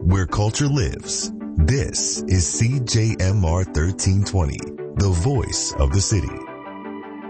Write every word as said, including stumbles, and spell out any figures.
where culture lives. This is C J M R thirteen twenty, the voice of the city.